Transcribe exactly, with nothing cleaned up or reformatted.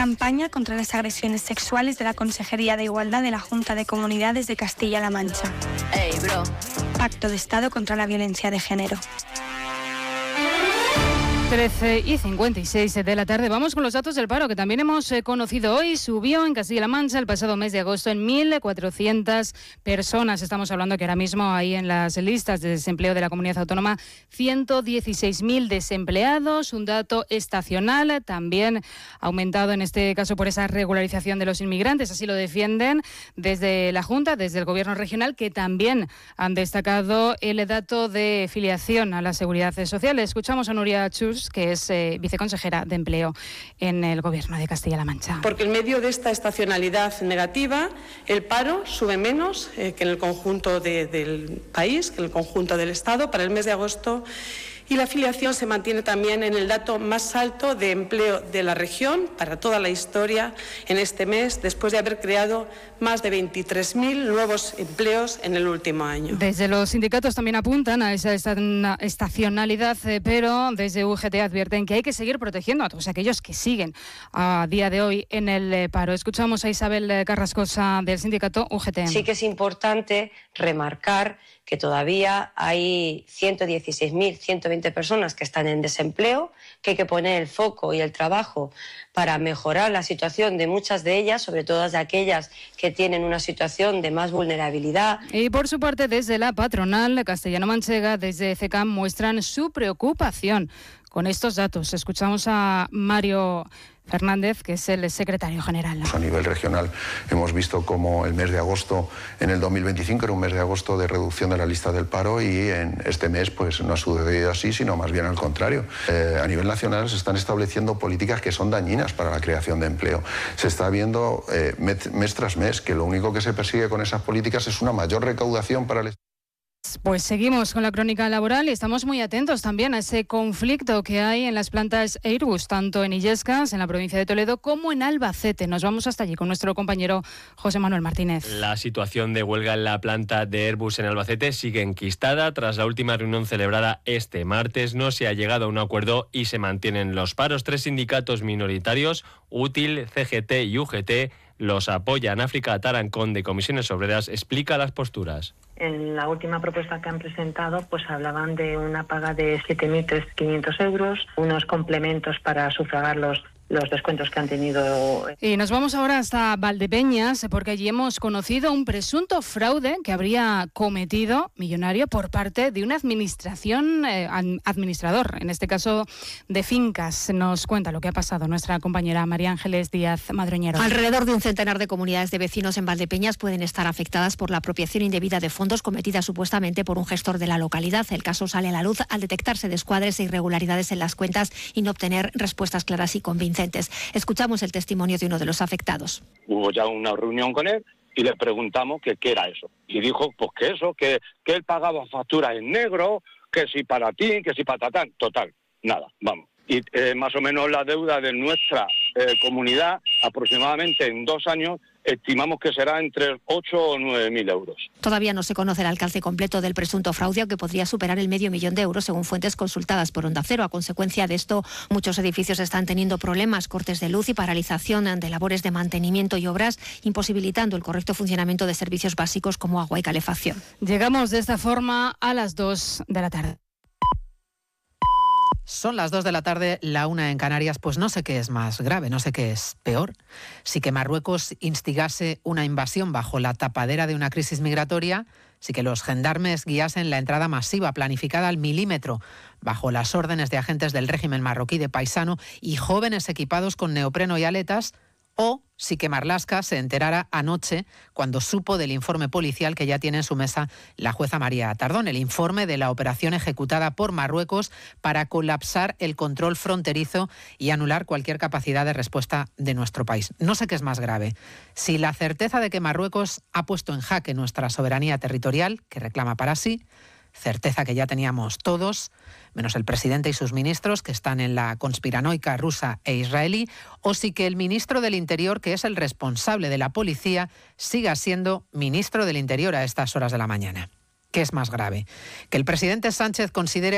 Campaña contra las agresiones sexuales de la Consejería de Igualdad de la Junta de Comunidades de Castilla-La Mancha. Hey, bro. Pacto de Estado contra la violencia de género. trece y cincuenta y seis de la tarde. Vamos con los datos del paro que también hemos eh, conocido hoy. Subió en Castilla-La Mancha el pasado mes de agosto en mil cuatrocientas personas. Estamos hablando que ahora mismo hay en las listas de desempleo de la comunidad autónoma ciento dieciséis mil desempleados. Un dato estacional, también aumentado en este caso por esa regularización de los inmigrantes. Así lo defienden desde la Junta, desde el Gobierno regional, que también han destacado el dato de filiación a la Seguridad Social. Escuchamos a Nuria Chus, que es eh, viceconsejera de Empleo en el Gobierno de Castilla-La Mancha. Porque en medio de esta estacionalidad negativa, el paro sube menos eh, que en el conjunto de, del país, que en el conjunto del Estado, para el mes de agosto. Y la afiliación se mantiene también en el dato más alto de empleo de la región para toda la historia en este mes, después de haber creado más de veintitrés mil nuevos empleos en el último año. Desde los sindicatos también apuntan a esa estacionalidad, pero desde U G T advierten que hay que seguir protegiendo a todos aquellos que siguen a día de hoy en el paro. Escuchamos a Isabel Carrascosa del sindicato U G T. Sí que es importante remarcar que todavía hay ciento dieciséis mil ciento veinte personas que están en desempleo, que hay que poner el foco y el trabajo para mejorar la situación de muchas de ellas, sobre todo de aquellas que tienen una situación de más vulnerabilidad. Y por su parte, desde la patronal castellano-manchega, desde C E C A M, muestran su preocupación con estos datos. Escuchamos a Mario Fernández, que es el secretario general. A nivel regional hemos visto como el mes de agosto en el dos mil veinticinco era un mes de agosto de reducción de la lista del paro, y en este mes pues no ha sucedido así, sino más bien al contrario. Eh, a nivel nacional se están estableciendo políticas que son dañinas para la creación de empleo. Se está viendo eh, mes tras mes que lo único que se persigue con esas políticas es una mayor recaudación para el Estado. Pues seguimos con la crónica laboral y estamos muy atentos también a ese conflicto que hay en las plantas Airbus, tanto en Illescas, en la provincia de Toledo, como en Albacete. Nos vamos hasta allí con nuestro compañero José Manuel Martínez. La situación de huelga en la planta de Airbus en Albacete sigue enquistada. Tras la última reunión celebrada este martes, no se ha llegado a un acuerdo y se mantienen los paros. Tres sindicatos minoritarios, Útil, C G T y U G T, los apoyan. África Tarancón, de Comisiones Obreras, explica las posturas. En la última propuesta que han presentado, pues hablaban de una paga de siete mil quinientos euros, unos complementos para sufragar los los descuentos que han tenido. Y nos vamos ahora hasta Valdepeñas, porque allí hemos conocido un presunto fraude que habría cometido millonario por parte de una administración, eh, administrador, en este caso de fincas. Nos cuenta lo que ha pasado nuestra compañera María Ángeles Díaz Madroñero. Alrededor de un centenar de comunidades de vecinos en Valdepeñas pueden estar afectadas por la apropiación indebida de fondos cometida supuestamente por un gestor de la localidad. El caso sale a la luz al detectarse descuadres e irregularidades en las cuentas y no obtener respuestas claras y convincentes. Escuchamos el testimonio de uno de los afectados. Hubo ya una reunión con él y le preguntamos que qué era eso. Y dijo pues que eso, que, que él pagaba facturas en negro, que si para ti, que si para tatán. Total, nada, vamos. Y eh, más o menos la deuda de nuestra eh, comunidad, aproximadamente en dos años, estimamos que será entre ocho o nueve mil euros. Todavía no se conoce el alcance completo del presunto fraude, aunque podría superar el medio millón de euros, según fuentes consultadas por Onda Cero. A consecuencia de esto, muchos edificios están teniendo problemas, cortes de luz y paralización de labores de mantenimiento y obras, imposibilitando el correcto funcionamiento de servicios básicos como agua y calefacción. Llegamos de esta forma a las dos de la tarde. Son las dos de la tarde, la una en Canarias. Pues no sé qué es más grave, no sé qué es peor. Si que Marruecos instigase una invasión bajo la tapadera de una crisis migratoria, si que los gendarmes guiasen la entrada masiva planificada al milímetro bajo las órdenes de agentes del régimen marroquí de paisano y jóvenes equipados con neopreno y aletas, o si que Marlaska se enterara anoche cuando supo del informe policial que ya tiene en su mesa la jueza María Tardón, el informe de la operación ejecutada por Marruecos para colapsar el control fronterizo y anular cualquier capacidad de respuesta de nuestro país. No sé qué es más grave, si la certeza de que Marruecos ha puesto en jaque nuestra soberanía territorial, que reclama para sí, certeza que ya teníamos todos, menos el presidente y sus ministros, que están en la conspiranoica rusa e israelí, o si que el ministro del Interior, que es el responsable de la policía, siga siendo ministro del Interior a estas horas de la mañana. ¿Qué es más grave? Que el presidente Sánchez considere